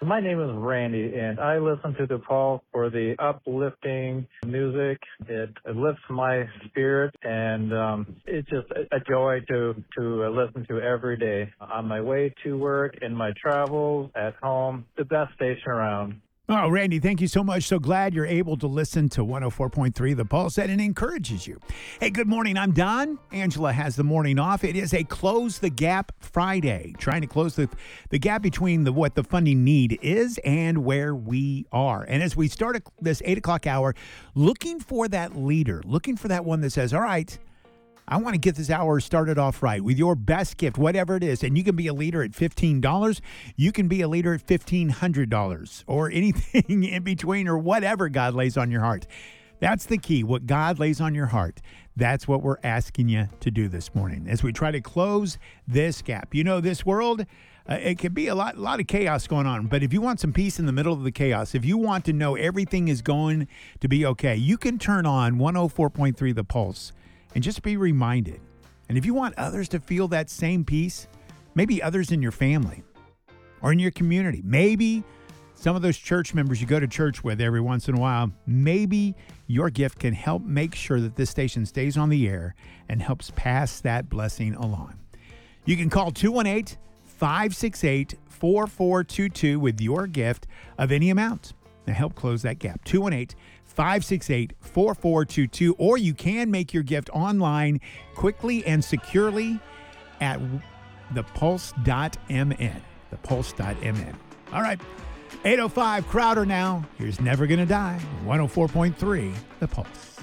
My name is Randy, and I listen to the Pulse for the uplifting music. It lifts my spirit, and it's just a joy to listen to every day. On my way to work, in my travels, at home, the best station around. Oh, Randy, thank you so much. So glad you're able to listen to 104.3 The Pulse, and it encourages you. Hey, good morning. I'm Don. Angela has the morning off. It is a Close the Gap Friday, trying to close the gap between what the funding need is and where we are. And as we start this 8 o'clock hour, looking for that leader, looking for that one that says, all right, I want to get this hour started off right with your best gift, whatever it is. And you can be a leader at $15. You can be a leader at $1,500 or anything in between or whatever God lays on your heart. That's the key. What God lays on your heart, that's what we're asking you to do this morning as we try to close this gap. You know, this world, it can be a lot of chaos going on. But if you want some peace in the middle of the chaos, if you want to know everything is going to be okay, you can turn on 104.3 The Pulse. And just be reminded. And if you want others to feel that same peace, maybe others in your family or in your community, maybe some of those church members you go to church with every once in a while, maybe your gift can help make sure that this station stays on the air and helps pass that blessing along. You can call 218-568-4422 with your gift of any amount to help close that gap. 218-568-4422, or you can make your gift online quickly and securely at thepulse.mn. Thepulse.mn. All right, 8:05 Crowder now. Here's Never Gonna Die, 104.3 The Pulse.